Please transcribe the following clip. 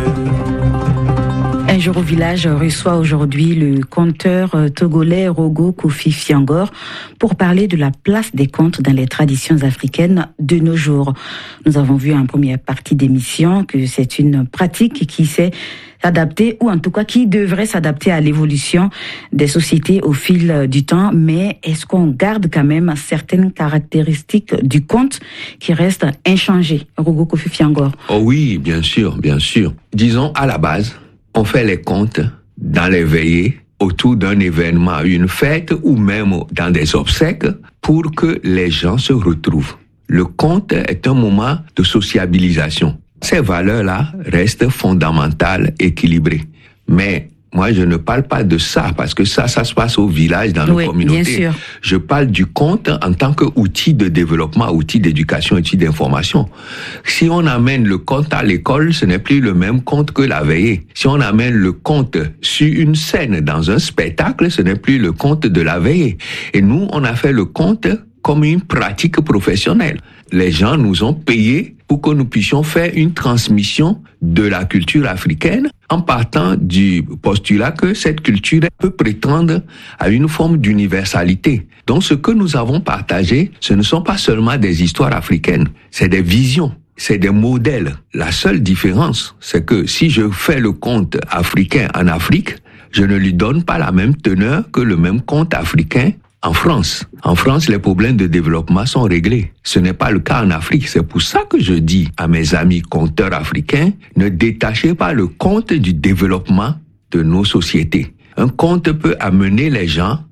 Un jour au village reçoit aujourd'hui le conteur togolais Rogo Kofi Fiangor pour parler de la place des contes dans les traditions africaines de nos jours. Nous avons vu en première partie d'émission que c'est une pratique qui s'est adaptée, ou en tout cas qui devrait s'adapter à l'évolution des sociétés au fil du temps. Mais est-ce qu'on garde quand même certaines caractéristiques du conte qui restent inchangées? Rogo Kofi Fiangor. Oh oui, bien sûr, bien sûr. Disons à la base, on fait les contes dans les veillées, autour d'un événement, une fête ou même dans des obsèques pour que les gens se retrouvent. Le conte est un moment de sociabilisation. Ces valeurs-là restent fondamentales, équilibrées. Mais moi, je ne parle pas de ça, parce que ça se passe au village, dans nos communautés. Bien sûr. Je parle du conte en tant qu'outil de développement, outil d'éducation, outil d'information. Si on amène le conte à l'école, ce n'est plus le même conte que la veillée. Si on amène le conte sur une scène, dans un spectacle, ce n'est plus le conte de la veillée. Et nous, on a fait le conte comme une pratique professionnelle. Les gens nous ont payés pour que nous puissions faire une transmission de la culture africaine en partant du postulat que cette culture peut prétendre à une forme d'universalité. Donc ce que nous avons partagé, ce ne sont pas seulement des histoires africaines, c'est des visions, c'est des modèles. La seule différence, c'est que si je fais le conte africain en Afrique, je ne lui donne pas la même teneur que le même conte africain en France. En France, les problèmes de développement sont réglés. Ce n'est pas le cas en Afrique. C'est pour ça que je dis à mes amis conteurs africains, ne détachez pas le conte du développement de nos sociétés. Un conte peut amener les gens